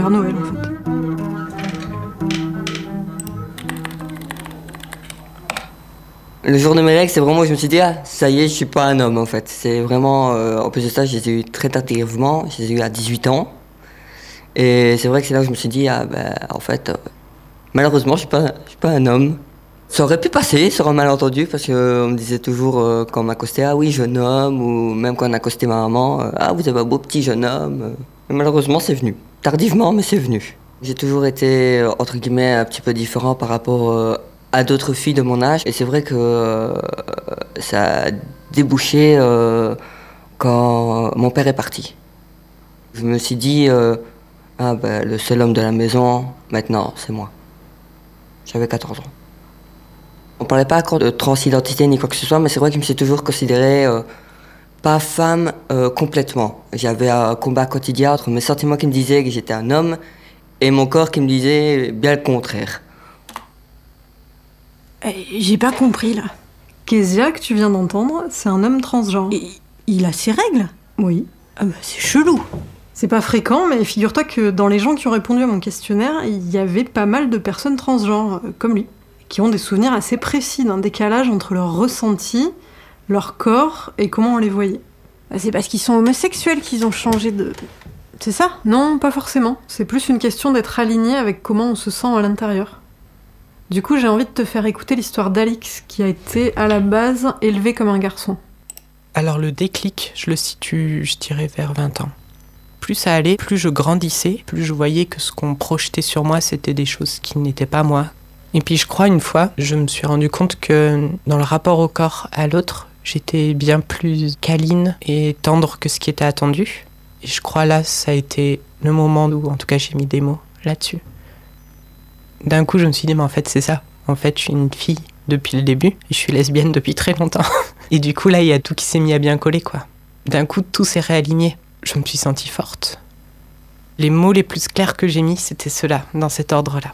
Père Noël en fait. Le jour de mes règles, c'est vraiment où je me suis dit, ah, ça y est, je suis pas un homme en fait. C'est vraiment, en plus de ça, je les ai eu très tardivement, je les ai eu à 18 ans. Et c'est vrai que c'est là où je me suis dit, ah ben, en fait, malheureusement, je suis pas un homme. Ça aurait pu passer sur un malentendu, parce qu'on me disait toujours, quand on m'accostait, ah oui, jeune homme, ou même quand on accostait ma maman, ah, vous avez un beau petit jeune homme. Mais malheureusement, c'est venu. Tardivement, mais c'est venu. J'ai toujours été, entre guillemets, un petit peu différent par rapport à d'autres filles de mon âge. Et c'est vrai que ça a débouché quand mon père est parti. Je me suis dit, ah ben, le seul homme de la maison, maintenant, c'est moi. J'avais 14 ans. On parlait pas encore de transidentité ni quoi que ce soit, mais c'est vrai que je me suis toujours considéré pas femme complètement. J'avais un combat quotidien entre mes sentiments qui me disaient que j'étais un homme et mon corps qui me disait bien le contraire. J'ai pas compris là. Kezia, que tu viens d'entendre, c'est un homme transgenre. Il a ses règles ? Oui. Ah bah c'est chelou. C'est pas fréquent, mais figure-toi que dans les gens qui ont répondu à mon questionnaire, il y avait pas mal de personnes transgenres, comme lui, qui ont des souvenirs assez précis d'un décalage entre leur ressenti, leur corps et comment on les voyait. Bah, c'est parce qu'ils sont homosexuels qu'ils ont changé de... C'est ça ? Non, pas forcément. C'est plus une question d'être aligné avec comment on se sent à l'intérieur. Du coup, j'ai envie de te faire écouter l'histoire d'Alix, qui a été, à la base, élevé comme un garçon. Alors le déclic, je le situe, je dirais, vers 20 ans. Plus ça allait, plus je grandissais, plus je voyais que ce qu'on projetait sur moi, c'était des choses qui n'étaient pas moi. Et puis je crois, une fois, je me suis rendu compte que dans le rapport au corps à l'autre, j'étais bien plus câline et tendre que ce qui était attendu. Et je crois là, ça a été le moment où, en tout cas, j'ai mis des mots là-dessus. D'un coup, je me suis dit, mais en fait, c'est ça. En fait, je suis une fille depuis le début et je suis lesbienne depuis très longtemps. Et du coup, là, il y a tout qui s'est mis à bien coller, quoi. D'un coup, tout s'est réaligné. Je me suis sentie forte. Les mots les plus clairs que j'ai mis, c'était ceux-là, dans cet ordre-là.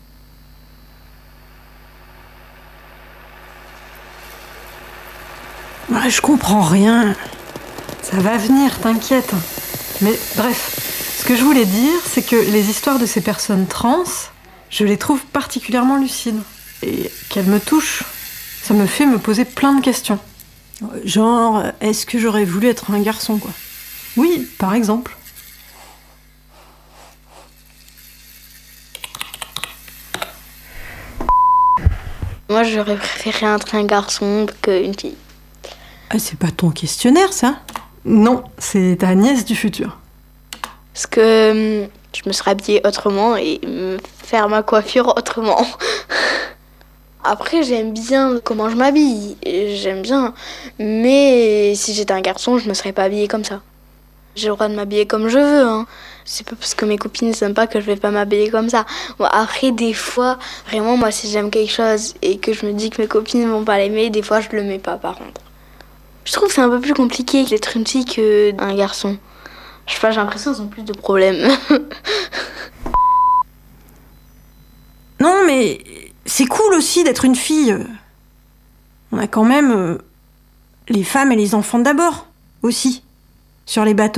Ouais, je comprends rien. Ça va venir, t'inquiète. Mais bref, ce que je voulais dire, c'est que les histoires de ces personnes trans, je les trouve particulièrement lucides. Et qu'elles me touchent. Ça me fait me poser plein de questions. Genre, est-ce que j'aurais voulu être un garçon, quoi ? Oui, par exemple. Moi, j'aurais préféré être un garçon qu'une fille. Ah, c'est pas ton questionnaire, ça ? Non, c'est ta nièce du futur. Parce que je me serais habillée autrement et me faire ma coiffure autrement. Après, j'aime bien comment je m'habille, j'aime bien. Mais si j'étais un garçon, je me serais pas habillée comme ça. J'ai le droit de m'habiller comme je veux, hein. C'est pas parce que mes copines s'aiment pas que je vais pas m'habiller comme ça. Bon, après, des fois, vraiment, moi, si j'aime quelque chose et que je me dis que mes copines vont pas l'aimer, des fois, je le mets pas, par contre. Je trouve que c'est un peu plus compliqué d'être une fille qu'un garçon. Je sais pas, j'ai l'impression qu'ils ont plus de problèmes. Non, mais c'est cool aussi d'être une fille. On a quand même les femmes et les enfants d'abord, aussi, sur les bateaux.